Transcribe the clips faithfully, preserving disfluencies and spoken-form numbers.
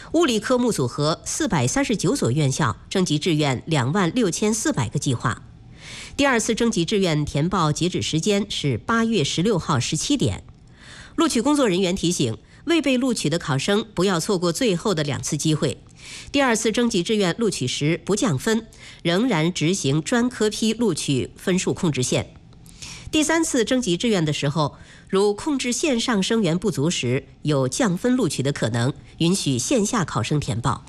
物理科目组合四百三十九所院校，征集志愿两万六千四百个计划。第二次征集志愿填报截止时间是八月十六号十七点。录取工作人员提醒，未被录取的考生不要错过最后的两次机会。第二次征集志愿录取时不降分，仍然执行专科批录取分数控制线。第三次征集志愿的时候，如控制线上生源不足时，有降分录取的可能，允许线下考生填报。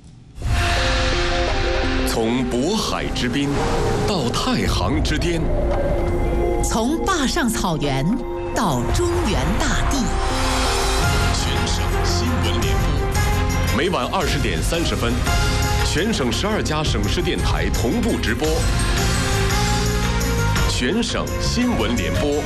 从渤海之滨到太行之巅， 从坝上草原到中原大地， 全省新闻联播，每晚二十点三十分，全省十二家省市电台同步直播。全省新闻联播。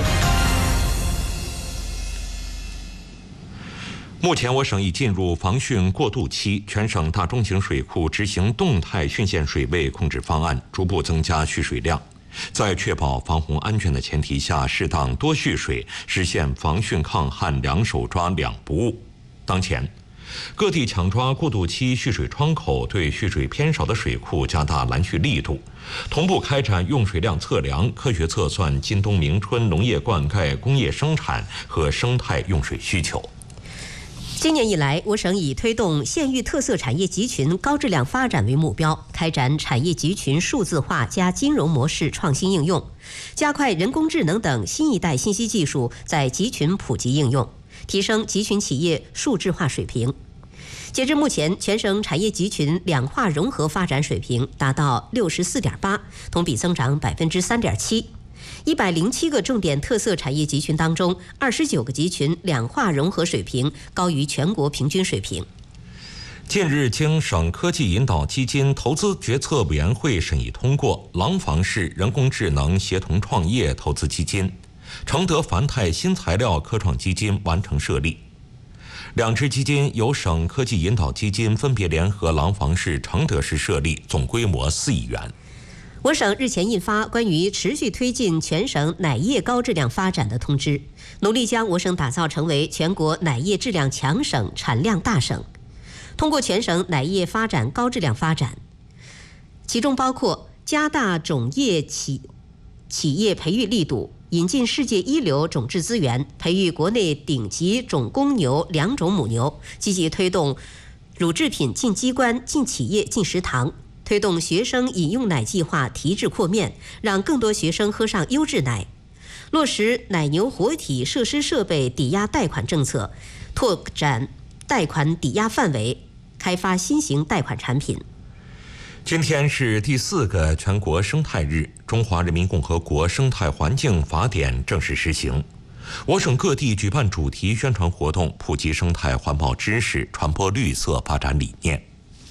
目前，我省已进入防汛过渡期，全省大中型水库执行动态汛限水位控制方案，逐步增加蓄水量。在确保防洪安全的前提下，适当多蓄水，实现防汛抗旱两手抓两不误。当前，各地抢抓过渡期蓄水窗口，对蓄水偏少的水库加大拦蓄力度，同步开展用水量测量，科学测算今冬明春农业灌溉、工业生产和生态用水需求。 今年以来，我省以推动县域特色产业集群高质量发展为目标，开展产业集群数字化加金融模式创新应用，加快人工智能等新一代信息技术在集群普及应用，提升集群企业数质化水平。截至目前，全省产业集群两化融合发展水平达到六十四点八，同比增长百分之三点七。一百零七个重点特色产业集群当中，二十九个集群两化融合水平高于全国平均水平。 近日，经省科技引导基金投资决策委员会审议通过，廊坊市人工智能协同创业投资基金、承德繁泰新材料科创基金完成设立。两支基金由省科技引导基金分别联合廊坊市、承德市设立，总规模四亿元。 我省日前印发关于持续推进全省奶业高质量发展的通知，努力将我省打造成为全国奶业质量强省、产量大省。通过全省奶业发展高质量发展，其中包括加大种业企企业培育力度，引进世界一流种质资源，培育国内顶级种公牛、良种母牛，积极推动乳制品进机关、进企业、进食堂。推动学生饮用奶计划提质扩面，让更多学生喝上优质奶；落实奶牛活体设施设备抵押贷款政策，拓展贷款抵押范围，开发新型贷款产品。 今天是第四个全国生态日，中华人民共和国生态环境法典正式实行。我省各地举办主题宣传活动，普及生态环保知识，传播绿色发展理念。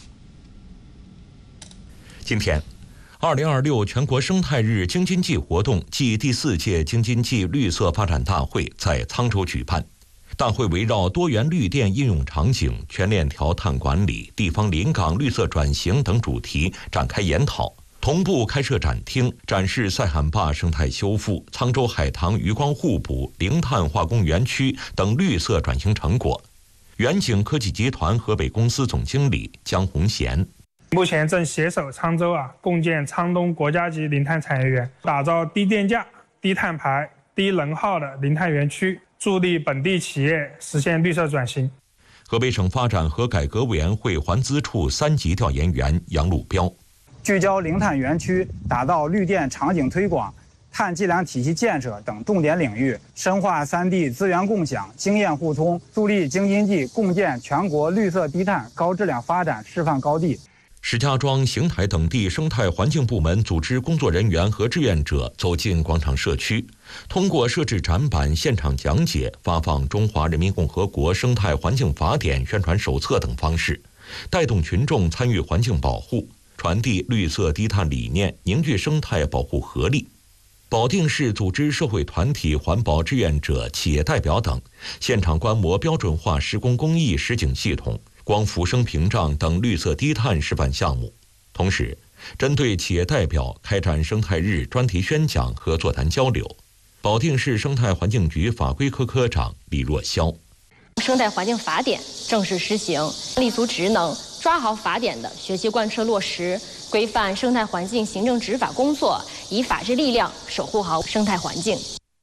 今天，二零二六全国生态日京津冀活动暨第四届京津冀绿色发展大会在沧州举办。大会围绕多元绿电应用场景、全链条碳管理、地方临港绿色转型等主题展开研讨，同步开设展厅，展示塞罕坝生态修复、沧州海棠渔光互补、零碳化工园区等绿色转型成果。远景科技集团河北公司总经理江洪贤。 目前正携手沧州啊，共建沧东国家级零碳产业园，打造低电价、低碳排、低能耗的零碳园区，助力本地企业实现绿色转型。 河北省发展和改革委员会环资处三级调研员杨路标， 聚焦零碳园区，打造绿电场景推广、碳计量体系建设等重点领域，深化三地资源共享、经验互通，助力京津冀共建全国绿色低碳高质量发展示范高地。 石家庄、邢台等地生态环境部门组织工作人员和志愿者走进广场社区，通过设置展板、现场讲解、发放《中华人民共和国生态环境法典》宣传手册等方式，带动群众参与环境保护，传递绿色低碳理念，凝聚生态保护合力。保定市组织社会团体、环保志愿者、企业代表等现场观摩标准化施工工艺实景系统、光伏升屏障等绿色低碳示范项目。同时，针对企业代表开展生态日专题宣讲和座谈交流。保定市生态环境局法规科科长李若霄， 生态环境法典正式施行，立足职能，抓好法典的学习贯彻落实，规范生态环境行政执法工作，以法治力量守护好生态环境。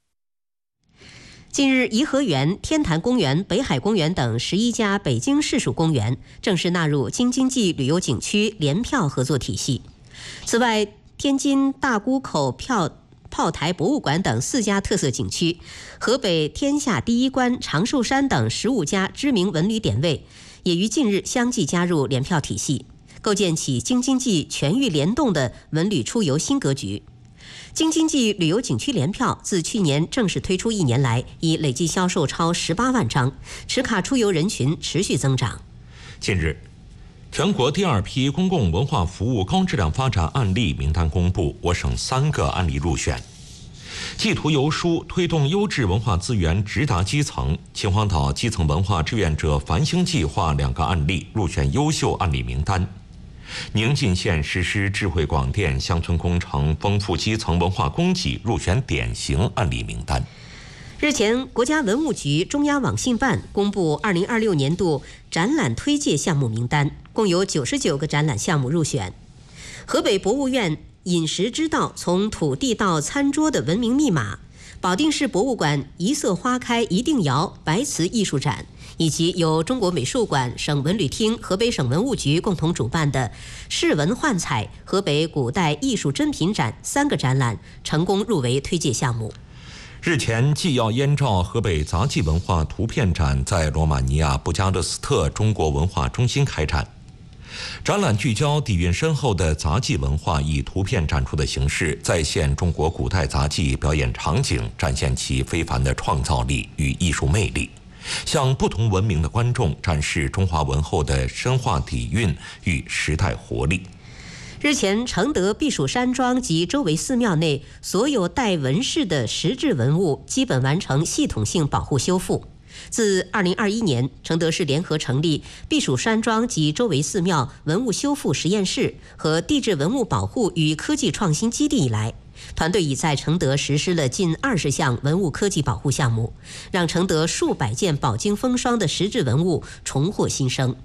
近日，颐和园、天坛公园、北海公园等十一家北京市属公园正式纳入京津冀旅游景区联票合作体系。此外，天津大沽口票炮台博物馆等四家特色景区，河北天下第一关长寿山等十五家知名文旅点位，也于近日相继加入联票体系，构建起京津冀全域联动的文旅出游新格局。京津冀旅游景区联票自去年正式推出一年来，已累计销售超十八万张，持卡出游人群持续增长。 近日，全国第二批公共文化服务高质量发展案例名单公布，我省三个案例入选。寄图邮书推动优质文化资源直达基层，秦皇岛基层文化志愿者繁星计划两个案例入选优秀案例名单。宁晋县实施智慧广电乡村工程，丰富基层文化供给，入选典型案例名单。 日前，国家文物局、中央网信办公布二零二六年度展览推介项目名单，共有九十九个展览项目入选。河北博物院饮食之道从土地到餐桌的文明密码，保定市博物馆一色花开一定窑白瓷艺术展，以及由中国美术馆、省文旅厅、河北省文物局共同主办的市文幻彩河北古代艺术珍品展三个展览成功入围推介项目。 日前，纪要燕赵河北杂技文化图片展在罗马尼亚布加勒斯特中国文化中心开展。展览聚焦底蕴深厚的杂技文化，以图片展出的形式再现中国古代杂技表演场景，展现其非凡的创造力与艺术魅力，向不同文明的观众展示中华文后的深化底蕴与时代活力。 日前，承德避暑山庄及周围寺庙内所有带纹饰的石质文物基本完成系统性保护修复。自二零二一年，承德市联合成立避暑山庄及周围寺庙文物修复实验室和地质文物保护与科技创新基地以来，团队已在承德实施了近二十项文物科技保护项目，让承德数百件饱经风霜的石质文物重获新生。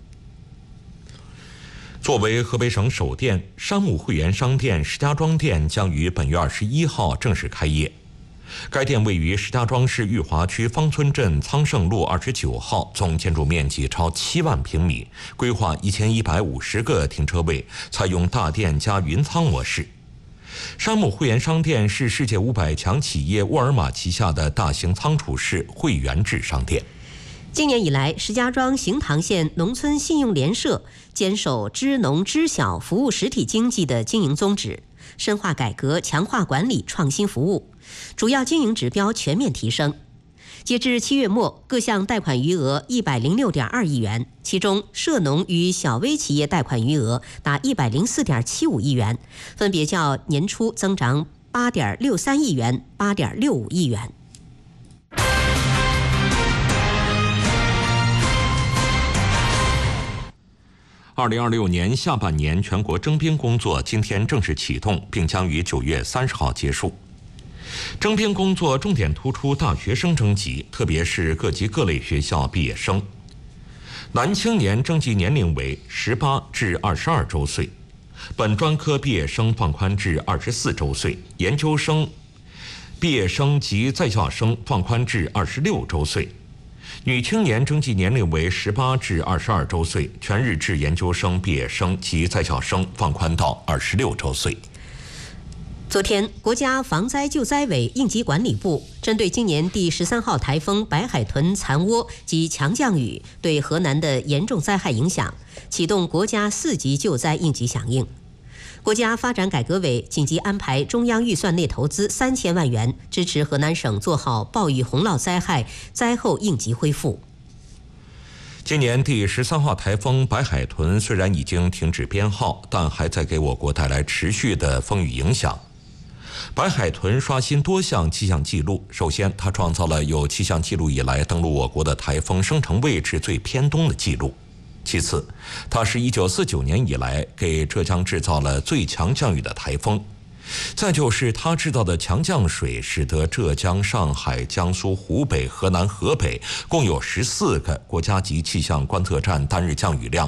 作为河北省首店，山姆会员商店石家庄店将于本月二十一号正式开业。该店位于石家庄市裕华区方村镇苍盛路二十九号，总建筑面积超七万平米，规划一千一百五十个停车位，采用大店加云仓模式。山姆会员商店是世界五百强企业沃尔玛旗下的大型仓储式会员制商店。 今年以来，石家庄行堂县农村信用联社坚守支农支小服务实体经济的经营宗旨，深化改革，强化管理，创新服务，主要经营指标全面提升。截至七月末，各项贷款余额一百零六点二亿元，其中涉农与小微企业贷款余额达一百零四点七五亿元，分别较年初增长八点六三亿元、八点六五亿元。 二零二六年下半年全国征兵工作今天正式启动，并将于九月三十号结束。征兵工作重点突出大学生征集，特别是各级各类学校毕业生。男青年征集年龄为十八至二十二周岁，本专科毕业生放宽至二十四周岁，研究生毕业生及在校生放宽至二十六周岁。女青年征集年龄为十八至二十二周岁，全日制研究生毕业生及在校生放宽到二十六周岁。 昨天，国家防灾救灾委应急管理部针对今年第十三号台风白海豚残涡及强降雨对河南的严重灾害影响，启动国家四级救灾应急响应。国家发展改革委紧急安排中央预算内投资三千万元，支持河南省做好暴雨洪涝灾害灾后应急恢复。 今年第十三号台风白海豚虽然已经停止编号，但还在给我国带来持续的风雨影响。白海豚刷新多项气象记录，首先，它创造了有气象记录以来登陆我国的台风生成位置最偏东的记录。其次，它是一九四九年以来给浙江制造了最强降雨的台风， 再就是他制造的强降水，使得浙江、上海、江苏、湖北、河南、河北共有十四个国家级气象观测站单日降雨量